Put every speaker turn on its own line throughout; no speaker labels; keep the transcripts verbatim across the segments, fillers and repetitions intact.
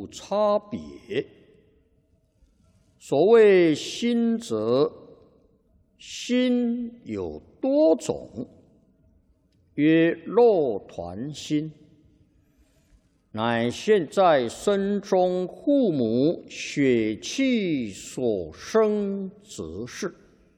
无差别。所谓心者，心有多种，曰肉团心，乃现在身中父母血气所生之事。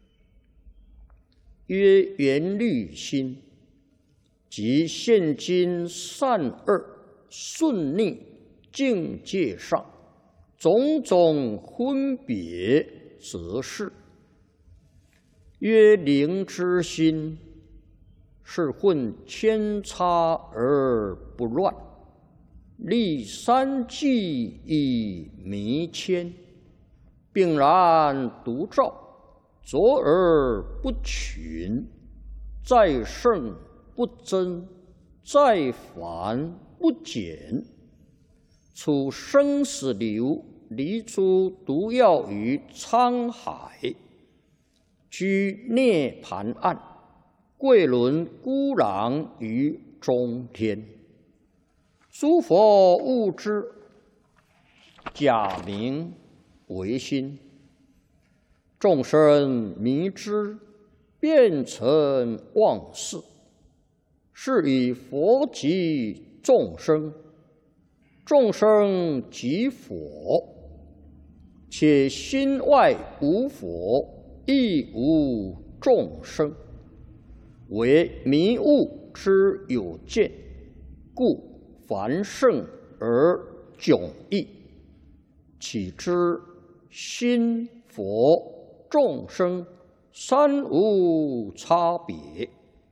曰缘虑心，即现今善恶顺逆境界上种种分别之事。曰灵之心，是混千差而不乱，立三际以弥谦，并然独照，卓而不群，在圣不增，在繁不减，处生死流，离诸毒药于沧海，居涅盘岸，贵轮孤狼于中天。诸佛悟之，假名为心；众生迷之，变成妄事。是以佛即众生，众生即佛，且心外无佛，亦无众生，为迷悟之有见，故繁盛而迥异。岂知心佛众生三无差别。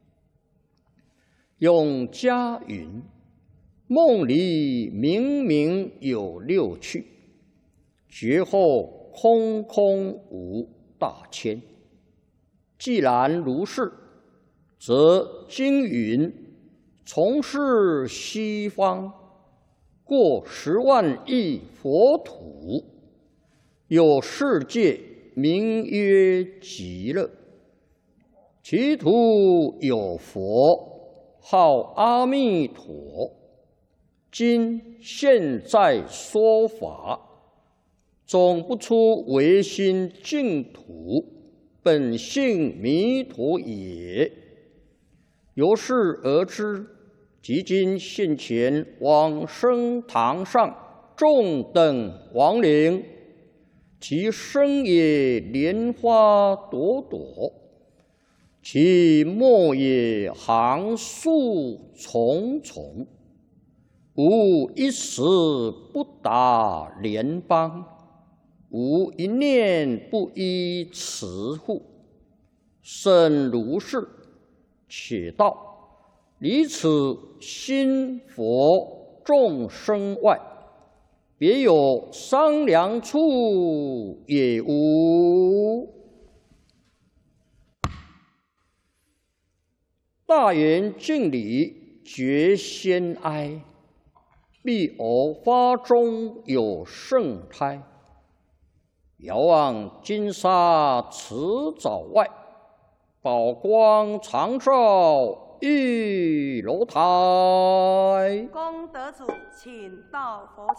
永嘉云：梦里明明有六趣，觉后空空无大千。既然如是，则经云：从是西方过十万亿佛土，有世界名曰极乐，其土有佛，号阿弥陀。今现在说法，总不出唯心净土，本性弥陀也。由是而知，即今现前往生堂上众等亡灵，其身也莲花朵朵，其末也行树重重，无一时不达莲邦，无一念不依持护。甚如是，且道离此心佛众生外，别有商量处也无。大圆净理觉先哀，必偶发中有圣胎。遥望金沙池沼外，宝光常照玉楼台。
功德主，请到佛前。